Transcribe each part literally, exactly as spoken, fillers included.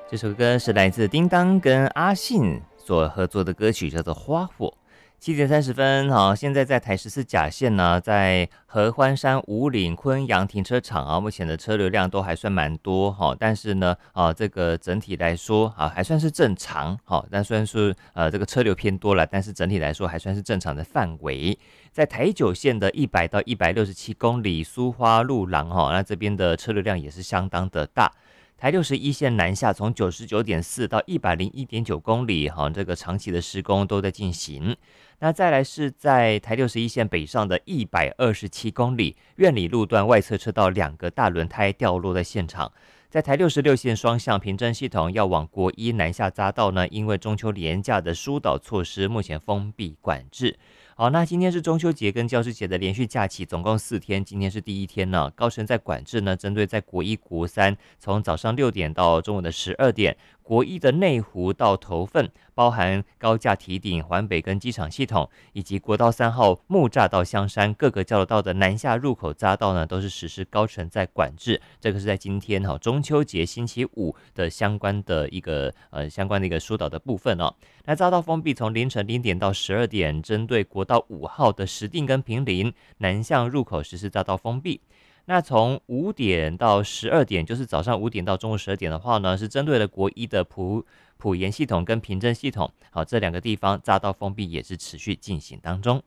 这首歌是来自叮当跟阿信所合作的歌曲，叫做《花火》。七点三十分，好，现在在台十四甲线呢，在合欢山五岭昆阳停车场啊，目前的车流量都还算蛮多哈，但是呢，啊，这个整体来说啊，还算是正常，好，但虽然说呃这个车流偏多了，但是整体来说还算是正常的范围。在台九线的一百到一百六十七公里苏花路廊哈，那这边的车流量也是相当的大。台六十一线南下，从九十九点四到一百零一点九公里，哈，这个长期的施工都在进行。那再来是在台六十一线北上的一百二十七公里，苑里路段外侧车道两个大轮胎掉落在现场。在台六十六线双向平正系统要往国一南下匝道呢，因为中秋连假的疏导措施，目前封闭管制。好，那今天是中秋节跟教师节的连续假期，总共四天，今天是第一天呢。高乘在管制呢，针对在国一、国三，从早上六点到中午的十二点，国一的内湖到头份，包含高架堤顶、环北跟机场系统，以及国道三号木栅到香山各个交流道的南下入口匝道呢，都是实施高乘在管制。这个是在今天哈中秋节星期五的相关的一个呃相关的一个疏导的部分哦。那匝道封闭从凌晨零点到十二点，针对国道五号的石碇跟平林南向入口实施匝道封闭。那从五点到十二点，就是早上五点到中午十二点的话呢，是针对了国一的埔埔盐系统跟平镇系统，好，这两个地方匝道封闭也是持续进行当中。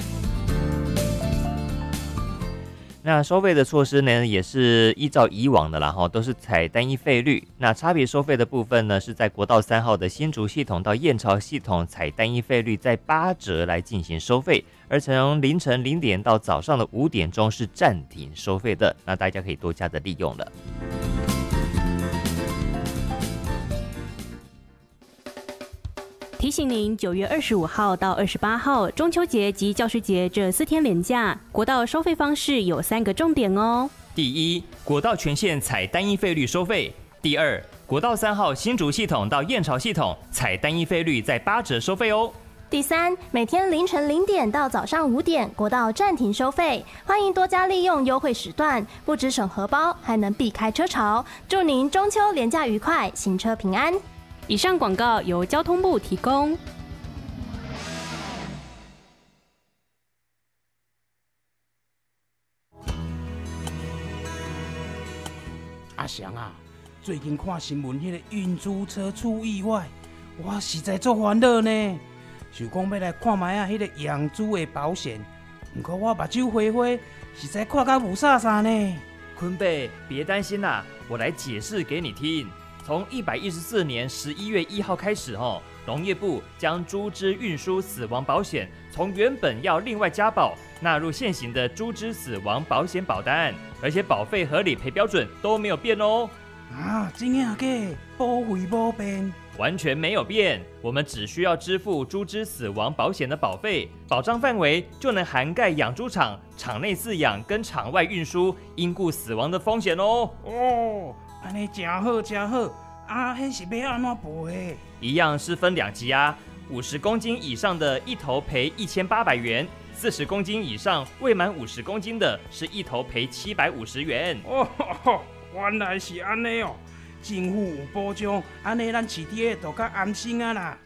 那收费的措施呢，也是依照以往的啦，哈，都是采单一费率。那差别收费的部分呢，是在国道三号的新竹系统到燕巢系统采单一费率在八折来进行收费，而从凌晨零点到早上的五点钟是暂停收费的，那大家可以多加的利用了。 提醒您，九月二十五号到二十八号，中秋节及教师节这四天连假，国道收费方式有三个重点哦。 第一，国道全线采单一费率收费；第二，国道三号新竹系统到燕巢系统采单一费率在八折收费哦。 第三，每天凌晨零点到早上五点，国道暂停收费，欢迎多加利用优惠时段，不只省荷包，还能避开车潮。祝您中秋连假愉快，行车平安。 以上广告由交通部提供。 阿翔啊，最近看新闻，迄个运租车出意外，我实在做烦恼呢。想讲要来看卖啊，迄个养猪的保险，不过我目睭花花，实在看甲无啥啥呢。 坤贝，别担心啦，我来解释给你听。从一百一十四年十一月一号开始，哦，农业部将猪只运输死亡保险从原本要另外加保，纳入现行的猪只死亡保险保单，而且保费和理赔标准都没有变哦。 啊，真的假？保费没变？ 完全没有变，我们只需要支付猪只死亡保险的保费，保障范围就能涵盖养猪场、场内饲养跟场外运输因故死亡的风险哦。 哦。安尼真好真好，啊，迄是要安怎赔？ 一样是分两级啊，五十公斤以上的一头赔一千八百元，四十公斤以上未满五十公斤的是一头赔七百五十元。 哦，呵呵，原来是安尼哦，政府有保障，安尼咱饲猪的就较安心啊啦。